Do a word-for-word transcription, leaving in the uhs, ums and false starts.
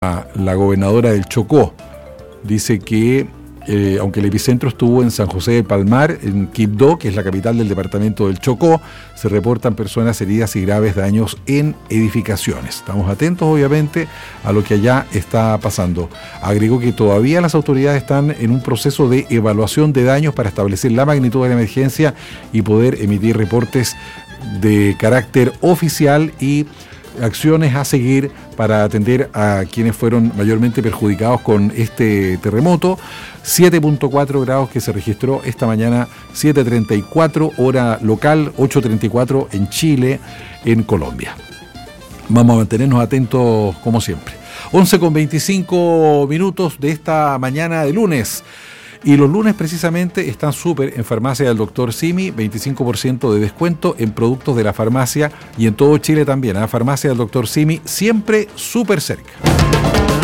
la gobernadora del Chocó. Dice que, eh, aunque el epicentro estuvo en San José de Palmar, en Quibdó, que es la capital del departamento del Chocó, se reportan personas heridas y graves daños en edificaciones. Estamos atentos, obviamente, a lo que allá está pasando. Agregó que todavía las autoridades están en un proceso de evaluación de daños para establecer la magnitud de la emergencia y poder emitir reportes de carácter oficial y acciones a seguir para atender a quienes fueron mayormente perjudicados con este terremoto. siete punto cuatro grados que se registró esta mañana, siete treinta y cuatro hora local, ocho treinta y cuatro en Chile, en Colombia. Vamos a mantenernos atentos como siempre. once con veinticinco minutos de esta mañana de lunes. Y los lunes precisamente están súper en Farmacia del doctor Simi, veinticinco por ciento de descuento en productos de la farmacia y en todo Chile también. A la Farmacia del doctor Simi, siempre súper cerca.